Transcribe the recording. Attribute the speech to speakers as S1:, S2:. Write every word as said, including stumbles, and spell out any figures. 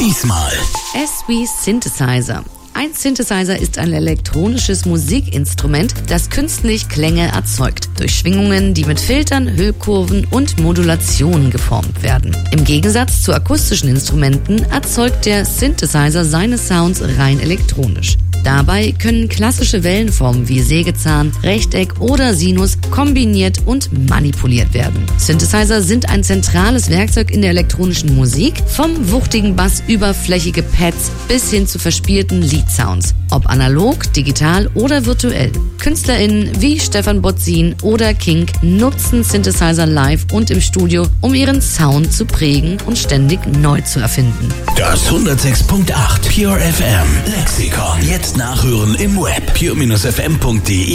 S1: Diesmal
S2: S wie Synthesizer. Ein Synthesizer ist ein elektronisches Musikinstrument, das künstlich Klänge erzeugt, durch Schwingungen, die mit Filtern, Hüllkurven und Modulationen geformt werden. Im Gegensatz zu akustischen Instrumenten erzeugt der Synthesizer seine Sounds rein elektronisch. Dabei können klassische Wellenformen wie Sägezahn, Rechteck oder Sinus kombiniert und manipuliert werden. Synthesizer sind ein zentrales Werkzeug in der elektronischen Musik, vom wuchtigen Bass über flächige Pads bis hin zu verspielten Lead-Sounds. Ob analog, digital oder virtuell. KünstlerInnen wie Stefan Bodzin oder Kink nutzen Synthesizer live und im Studio, um ihren Sound zu prägen und ständig neu zu erfinden.
S1: Das hundertsechs Komma acht Pure F M Lexikon. Jetzt nachhören im Web pure Bindestrich f m punkt d e.